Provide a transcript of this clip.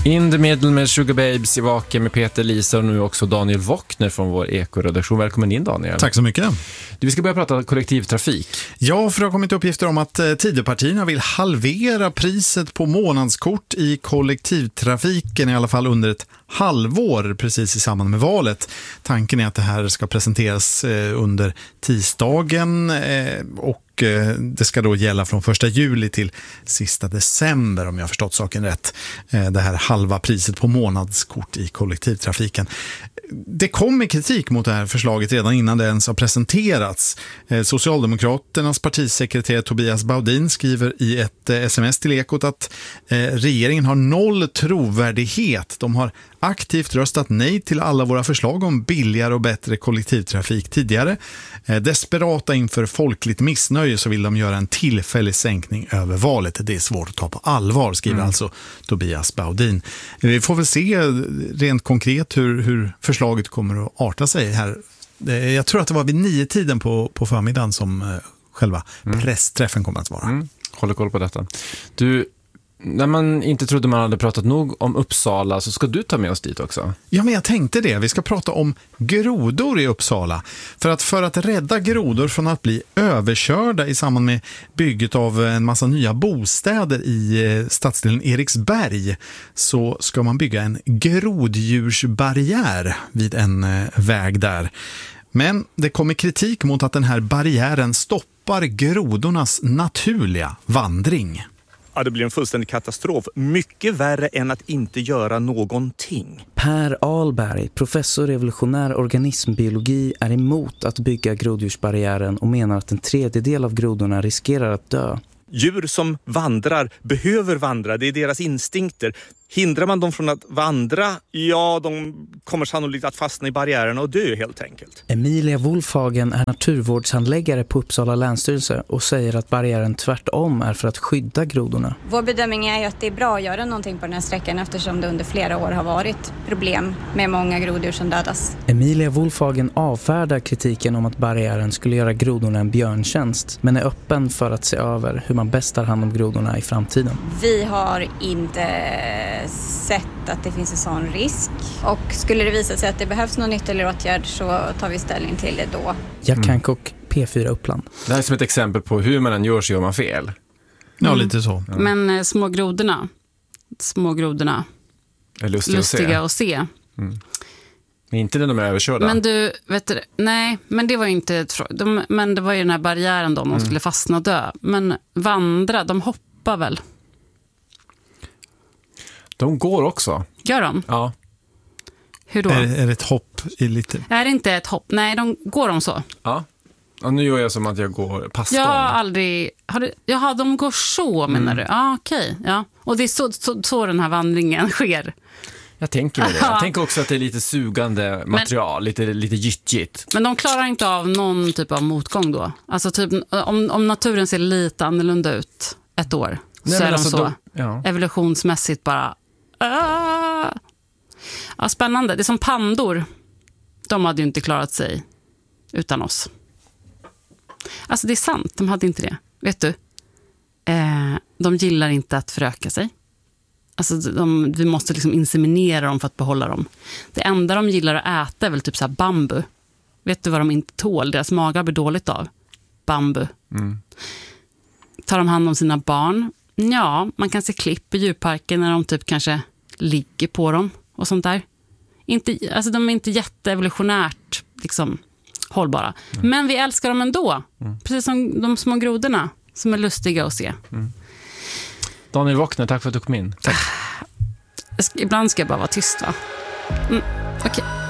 In the middle med Sugar Babes i Vaken med Peter, Lisa och nu också Daniel Wockner från vår ekoredaktion. Välkommen in, Daniel. Tack så mycket. Vi ska börja prata kollektivtrafik. Ja, för det har kommit uppgifter om att Tidöpartierna vill halvera priset på månadskort i kollektivtrafiken, i alla fall under ett halvår precis i samband med valet. Tanken är att det här ska presenteras under tisdagen och det ska då gälla från 1 juli till sista december, om jag har förstått saken rätt. Det här halva priset på månadskort i kollektivtrafiken. Det kom kritik mot det här förslaget redan innan det ens har presenterats. Socialdemokraternas partisekreterare Tobias Baudin skriver i ett sms till Ekot att regeringen har noll trovärdighet. De har aktivt röstat nej till alla våra förslag om billigare och bättre kollektivtrafik tidigare. Desperata inför folkligt missnöje så vill de göra en tillfällig sänkning över valet. Det är svårt att ta på allvar, skriver alltså Tobias Baudin. Vi får väl se rent konkret hur förslaget kommer att arta sig här. Jag tror att det var vid 9-tiden på förmiddagen som själva pressträffen kommer att vara. Håller koll på detta. Du, när man inte trodde man hade pratat nog om Uppsala så ska du ta med oss dit också. Ja, men jag tänkte det. Vi ska prata om grodor i Uppsala. För att rädda grodor från att bli överkörda i samband med bygget av en massa nya bostäder i stadsdelen Eriksberg så ska man bygga en groddjursbarriär vid en väg där. Men det kommer kritik mot att den här barriären stoppar grodornas naturliga vandring. Ja, det blir en fullständig katastrof. Mycket värre än att inte göra någonting. Per Ahlberg, professor i evolutionär organismbiologi, är emot att bygga groddjursbarriären och menar att en tredjedel av grodorna riskerar att dö. Djur som vandrar behöver vandra, det är deras instinkter. Hindrar man dem från att vandra, ja, de kommer sannolikt att fastna i barriärerna och dö helt enkelt. Emilia Wolfhagen är naturvårdshandläggare på Uppsala länsstyrelse och säger att barriären tvärtom är för att skydda grodorna. Vår bedömning är ju att det är bra att göra någonting på den här sträckan eftersom det under flera år har varit problem med många groddjur som dödas. Emilia Wolfhagen avfärdar kritiken om att barriären skulle göra grodorna en björntjänst men är öppen för att se över hur man bäst tar hand om grodorna i framtiden. Vi har inte sett att det finns en sån risk och skulle det visa sig att det behövs någon ytterligare åtgärd så tar vi ställning till det då. Jack Hancock, P4 Uppland. Det här är som ett exempel på hur man än gör så gör man fel. Ja, lite så. Ja. Men små grodorna är lustiga att se. Men inte när de är överkörda. Men du, vet du, nej, men det var ju inte men det var ju den här barriären då om de skulle fastna och dö. Men vandra, de hoppar väl? De går också. Gör de? Ja. Hur då? Är det ett hopp i lite? Är det inte ett hopp? Nej, går de så? Ja. Och nu gör jag som att jag går passstånd. Jag har aldrig... Jaha, de går så menar du? Ja, okej. Ja. Och det är så den här vandringen sker. Jag tänker med det. Jag tänker också att det är lite sugande material, lite gyttjigt. Men de klarar inte av någon typ av motgång då? Alltså typ om naturen ser lite annorlunda ut ett år. Nej, så är alltså de så evolutionsmässigt bara... Ja, spännande. Det är som pandor. De hade ju inte klarat sig utan oss. Alltså det är sant, de hade inte det. Vet du? De gillar inte att föröka sig. Alltså vi måste liksom inseminera dem för att behålla dem. Det enda de gillar att äta är väl typ så här bambu. Vet du vad de inte tål? Deras magar blir dåligt av. Bambu. Tar de hand om sina barn? Ja, man kan se klipp i djurparken när de typ kanske ligger på dem och sånt där. Alltså de är inte jätteevolutionärt liksom hållbara. Men vi älskar dem ändå. Precis som de små grodorna som är lustiga att se. Daniel Wockner, tack för att du kom in. Tack. Ibland ska jag bara vara tyst, va? Okej.